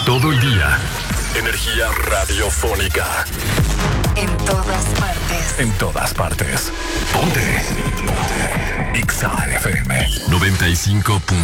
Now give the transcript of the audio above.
Todo el día. Energía radiofónica. En todas partes. En todas partes. Ponte. Ponte. Exa FM 95.7.